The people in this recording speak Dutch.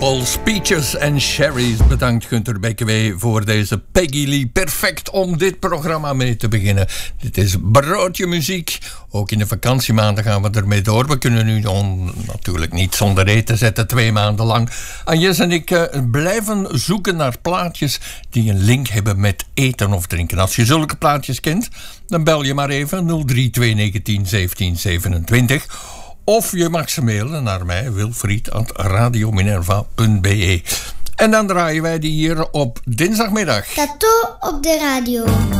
Apples, peaches en cherries. Bedankt Gunter Bekkewee voor deze Peggy Lee. Perfect om dit programma mee te beginnen. Dit is broodje muziek. Ook in de vakantiemaanden gaan we ermee door. We kunnen nu natuurlijk niet zonder eten zetten 2 maanden lang. Agnes en ik blijven zoeken naar plaatjes die een link hebben met eten of drinken. Als je zulke plaatjes kent, dan bel je maar even 032 19 17 27. Of je mag ze mailen naar mij, wilfried@radiominerva.be. En dan draaien wij die hier op dinsdagmiddag. Tattoo op de radio.